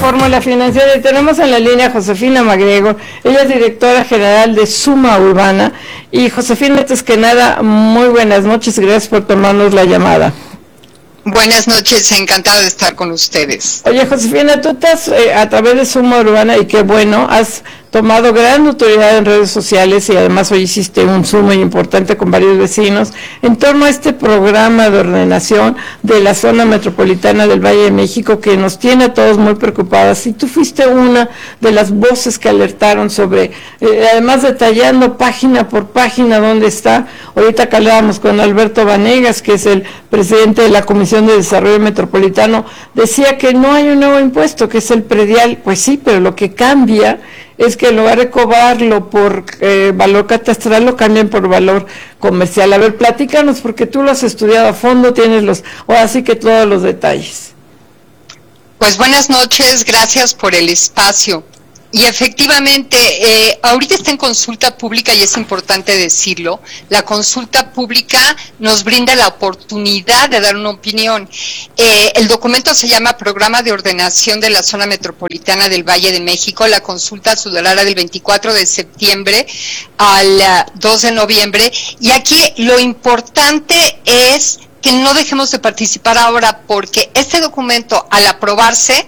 Fórmula Financiera y tenemos en la línea a Josefina Magriego. Ella es directora general de Suma Urbana. Y Josefina, antes que nada, muy buenas noches y gracias por tomarnos la llamada. Buenas noches, encantada de estar con ustedes. Oye, Josefina, tú estás a través de Suma Urbana y qué bueno, has tomado gran autoridad en redes sociales y además hoy hiciste un Zoom muy importante con varios vecinos en torno a este programa de ordenación de la zona metropolitana del Valle de México que nos tiene a todos muy preocupadas. Y tú fuiste una de las voces que alertaron sobre, además detallando página por página dónde está. Ahorita que hablábamos con Alberto Vanegas, que es el presidente de la Comisión de Desarrollo Metropolitano, decía que no hay un nuevo impuesto, que es el predial. Pues sí, pero lo que cambia es que en lugar de cobrarlo por valor catastral, lo cambian por valor comercial. A ver, platícanos, porque tú lo has estudiado a fondo, tienes ahora sí que todos los detalles. Pues buenas noches, gracias por el espacio. Y efectivamente, ahorita está en consulta pública y es importante decirlo. La consulta pública nos brinda la oportunidad de dar una opinión. El documento se llama Programa de Ordenación de la Zona Metropolitana del Valle de México. La consulta se dará del 24 de septiembre al 2 de noviembre. Y aquí lo importante es que no dejemos de participar ahora, porque este documento, al aprobarse,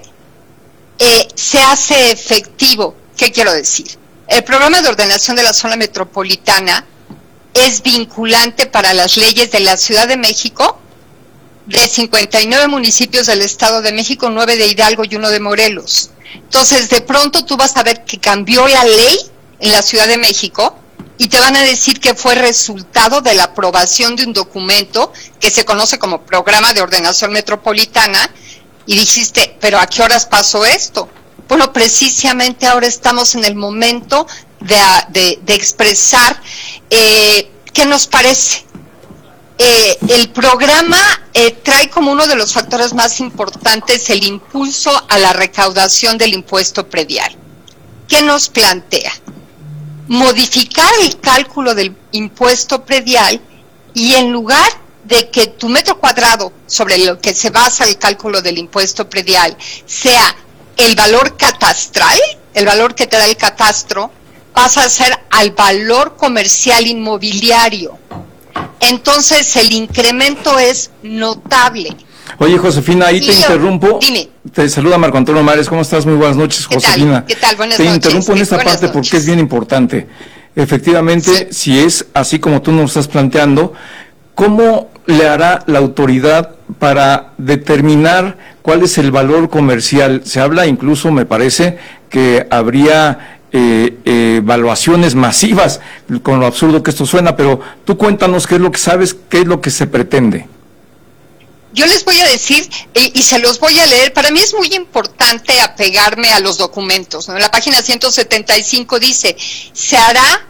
se hace efectivo. ¿Qué quiero decir? El programa de ordenación de la zona metropolitana es vinculante para las leyes de la Ciudad de México, de 59 municipios del Estado de México, 9 de Hidalgo y 1 de Morelos. Entonces, de pronto tú vas a ver que cambió la ley en la Ciudad de México y te van a decir que fue resultado de la aprobación de un documento que se conoce como Programa de Ordenación Metropolitana. Y dijiste, ¿pero a qué horas pasó esto? Bueno, precisamente ahora estamos en el momento de expresar qué nos parece. El programa trae como uno de los factores más importantes el impulso a la recaudación del impuesto predial. ¿Qué nos plantea? Modificar el cálculo del impuesto predial y en lugar de que tu metro cuadrado sobre lo que se basa el cálculo del impuesto predial sea el valor catastral, el valor que te da el catastro, pasa a ser al valor comercial inmobiliario. Entonces el incremento es notable. Oye, Josefina, ahí te interrumpo. Dime. Te saluda Marco Antonio Mares. ¿Cómo estás? Muy buenas noches, Josefina. ¿Qué tal? Buenas noches. Te interrumpo en esta parte porque es bien importante. Efectivamente, si es así como tú nos estás planteando, ¿cómo le hará la autoridad para determinar cuál es el valor comercial? Se habla incluso, me parece, que habría evaluaciones masivas, con lo absurdo que esto suena, pero tú cuéntanos qué es lo que sabes, qué es lo que se pretende. Yo les voy a decir, y se los voy a leer, para mí es muy importante apegarme a los documentos, ¿no? En la página 175 dice, se hará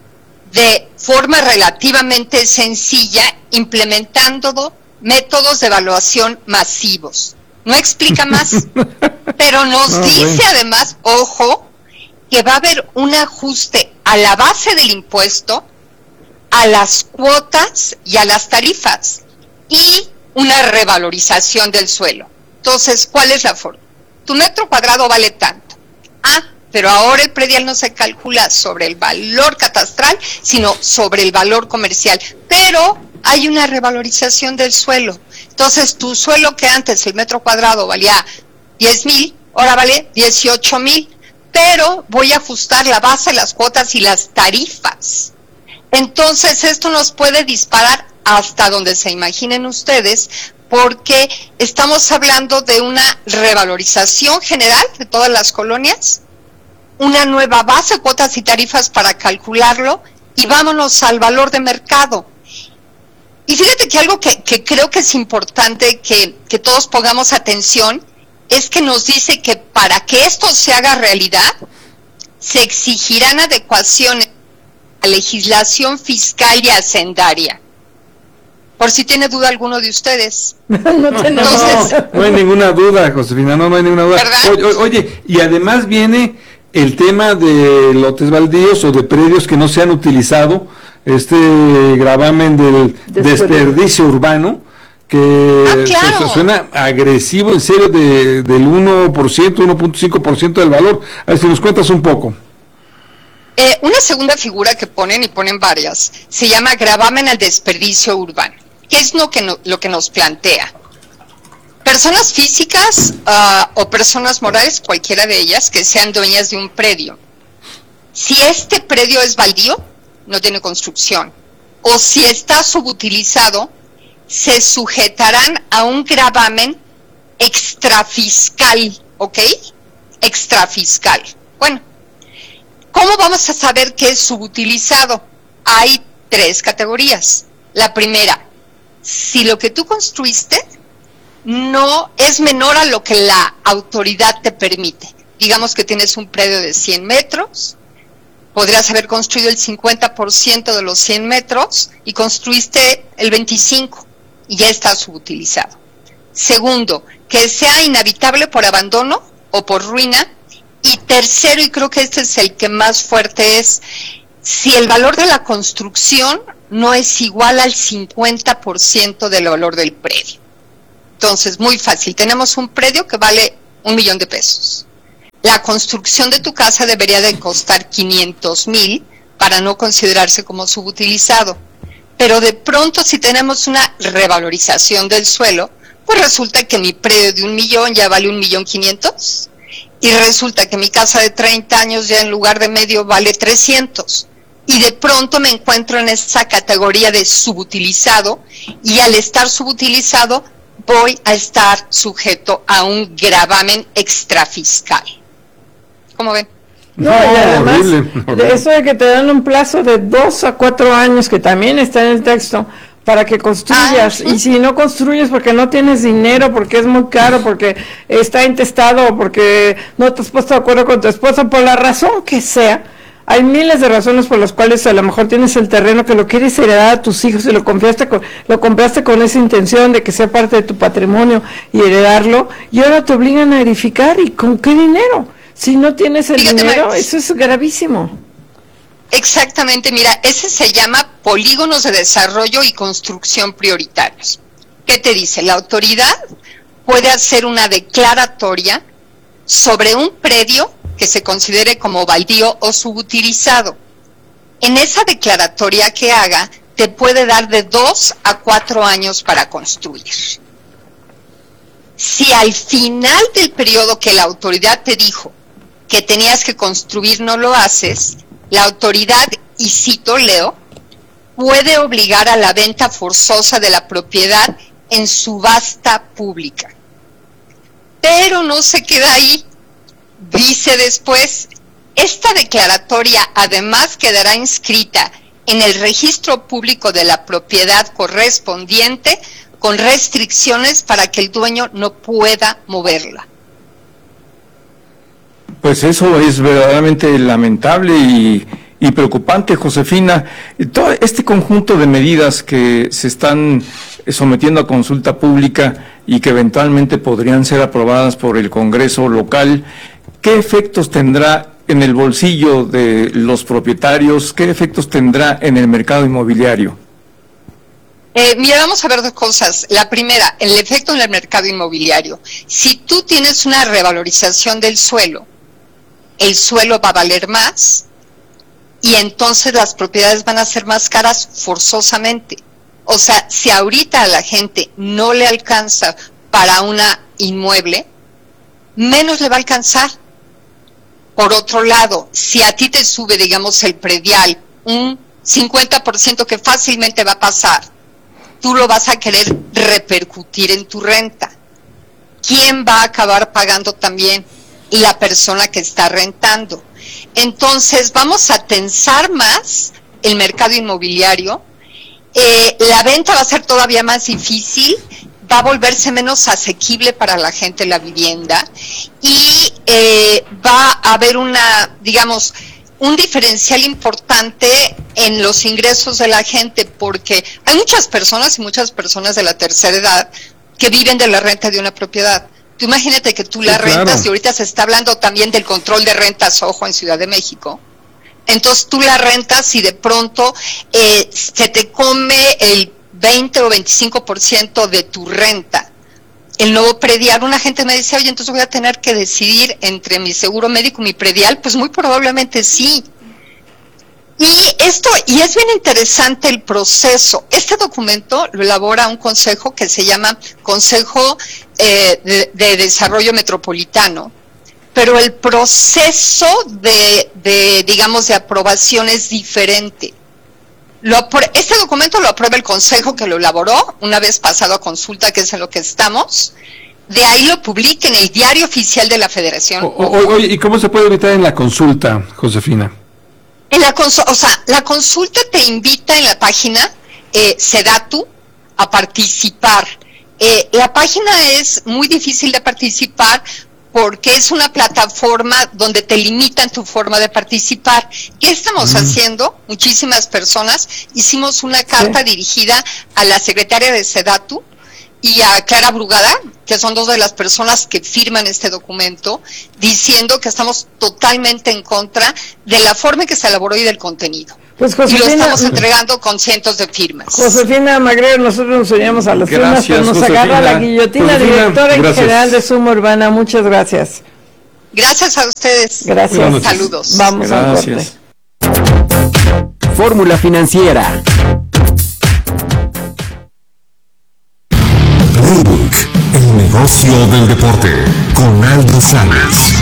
de forma relativamente sencilla, implementando métodos de evaluación masivos. No explica más, pero nos dice además, ojo, que va a haber un ajuste a la base del impuesto, a las cuotas y a las tarifas, y una revalorización del suelo. Entonces, ¿cuál es la forma? Tu metro cuadrado vale tanto. Pero ahora el predial no se calcula sobre el valor catastral, sino sobre el valor comercial. Pero hay una revalorización del suelo. Entonces, tu suelo que antes el metro cuadrado valía 10,000, ahora vale 18,000. Pero voy a ajustar la base, las cuotas y las tarifas. Entonces, esto nos puede disparar hasta donde se imaginen ustedes, porque estamos hablando de una revalorización general de todas las colonias, una nueva base, cuotas y tarifas para calcularlo, y vámonos al valor de mercado. Y fíjate que algo que creo que es importante que todos pongamos atención, es que nos dice que para que esto se haga realidad, se exigirán adecuaciones a la legislación fiscal y hacendaria. Por si tiene duda alguno de ustedes. No hay ninguna duda, Josefina, no hay ninguna duda. Oye, y además viene el tema de lotes baldíos o de predios que no se han utilizado, gravamen del desperdicio urbano, que claro. suena agresivo, en serio, del 1%, 1.5% del valor. A ver si nos cuentas un poco. Una segunda figura que ponen varias, se llama gravamen al desperdicio urbano. ¿Qué es lo que nos plantea? Personas físicas o personas morales, cualquiera de ellas, que sean dueñas de un predio. Si este predio es baldío, no tiene construcción, o si está subutilizado, se sujetarán a un gravamen extrafiscal, ¿ok? Extrafiscal. Bueno, ¿cómo vamos a saber qué es subutilizado? Hay 3 categorías. La primera, si lo que tú construiste no es menor a lo que la autoridad te permite. Digamos que tienes un predio de 100 metros, podrías haber construido el 50% de los 100 metros y construiste el 25% y ya está subutilizado. Segundo, que sea inhabitable por abandono o por ruina. Y tercero, y creo que este es el que más fuerte es, si el valor de la construcción no es igual al 50% del valor del predio. Entonces, muy fácil, tenemos un predio que vale $1,000,000 de pesos. La construcción de tu casa debería de costar 500,000 para no considerarse como subutilizado. Pero de pronto, si tenemos una revalorización del suelo, pues resulta que mi predio de $1,000,000 ya vale $1,500,000. Y resulta que mi casa de 30 años ya en lugar de medio vale 300. Y de pronto me encuentro en esa categoría de subutilizado, y al estar subutilizado voy a estar sujeto a un gravamen extrafiscal. ¿Cómo ven? No, y además, horrible. eso de que te dan un plazo de 2 a 4 años, que también está en el texto, para que construyas, y si no construyes porque no tienes dinero, porque es muy caro, porque está intestado, o porque no te has puesto de acuerdo con tu esposa, por la razón que sea, hay miles de razones por las cuales a lo mejor tienes el terreno que lo quieres heredar a tus hijos y lo compraste con esa intención de que sea parte de tu patrimonio y heredarlo, y ahora te obligan a edificar, ¿y con qué dinero? Si no tienes el dinero, eso es gravísimo. Exactamente, mira, ese se llama polígonos de desarrollo y construcción prioritarios. ¿Qué te dice? La autoridad puede hacer una declaratoria sobre un predio que se considere como baldío o subutilizado. En esa declaratoria que haga, te puede dar de 2 a 4 años para construir. Si al final del periodo que la autoridad te dijo que tenías que construir no lo haces, la autoridad, y cito, leo, puede obligar a la venta forzosa de la propiedad en subasta pública. Pero no se queda ahí. Dice después, esta declaratoria además quedará inscrita en el registro público de la propiedad correspondiente con restricciones para que el dueño no pueda moverla. Pues eso es verdaderamente lamentable y preocupante, Josefina. Todo este conjunto de medidas que se están sometiendo a consulta pública y que eventualmente podrían ser aprobadas por el Congreso local, ¿qué efectos tendrá en el bolsillo de los propietarios? ¿Qué efectos tendrá en el mercado inmobiliario? Mira, vamos a ver 2 cosas. La primera, el efecto en el mercado inmobiliario. Si tú tienes una revalorización del suelo, el suelo va a valer más y entonces las propiedades van a ser más caras forzosamente. O sea, si ahorita a la gente no le alcanza para una inmueble, menos le va a alcanzar. Por otro lado, si a ti te sube, digamos, el predial un 50% que fácilmente va a pasar, tú lo vas a querer repercutir en tu renta. ¿Quién va a acabar pagando también? La persona que está rentando. Entonces vamos a tensar más el mercado inmobiliario, la venta va a ser todavía más difícil, va a volverse menos asequible para la gente la vivienda y va a haber un diferencial importante en los ingresos de la gente, porque hay muchas personas de la tercera edad que viven de la renta de una propiedad. Tú imagínate que tú la rentas, claro. Y ahorita se está hablando también del control de rentas, ojo, en Ciudad de México. Entonces tú la rentas y de pronto se te come el 20 o 25% de tu renta el nuevo predial, una gente me dice, oye, entonces voy a tener que decidir entre mi seguro médico y mi predial. Pues muy probablemente sí. Y es bien interesante el proceso. Este documento lo elabora un consejo que se llama Consejo de Desarrollo Metropolitano, pero el proceso digamos, de aprobación es diferente. Este documento lo aprueba el Consejo que lo elaboró, una vez pasado a consulta, que es en lo que estamos. De ahí lo publica en el Diario Oficial de la Federación. Oye, ¿y cómo se puede evitar en la consulta, Josefina? La consulta te invita en la página Sedatu a participar. La página es muy difícil de participar porque es una plataforma donde te limitan tu forma de participar. ¿Qué estamos haciendo? Muchísimas personas hicimos una carta dirigida a la secretaria de Sedatu y a Clara Brugada, que son dos de las personas que firman este documento, diciendo que estamos totalmente en contra de la forma en que se elaboró y del contenido. Pues Josefina, y lo estamos entregando con cientos de firmas. Josefina Magrero, nosotros nos unimos a las firmas, pero nos Josefina. agarra la guillotina, directora en general de Suma Urbana. Muchas gracias. Gracias a ustedes. Gracias. Saludos. Vamos a corte. Fórmula Financiera. Playbook, el negocio del deporte, con Aldo Sánchez.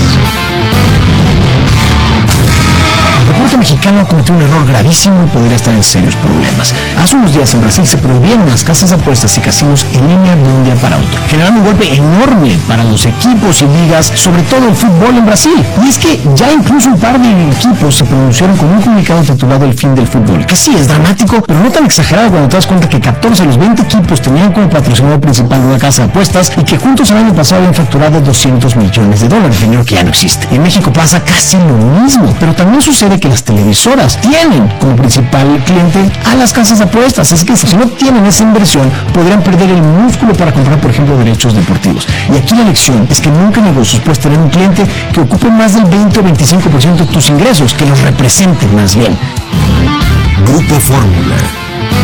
El deporte mexicano cometió un error gravísimo y podría estar en serios problemas. Hace unos días en Brasil se prohibieron las casas de apuestas y casinos en línea de un día para otro, generando un golpe enorme para los equipos y ligas, sobre todo el fútbol en Brasil. Y es que ya incluso un par de equipos se pronunciaron con un comunicado titulado El fin del fútbol, que sí es dramático, pero no tan exagerado cuando te das cuenta que 14 de los 20 equipos tenían como patrocinador principal una casa de apuestas y que juntos el año pasado habían facturado $200 millones, dinero que ya no existe. En México pasa casi lo mismo, pero también sucede que las televisoras tienen como principal cliente a las casas de apuestas, así que si no tienen esa inversión podrían perder el músculo para comprar, por ejemplo, derechos deportivos. Y aquí la lección es que nunca en negocios puedes tener un cliente que ocupe más del 20 o 25% de tus ingresos, que los represente más bien. Grupo Fórmula.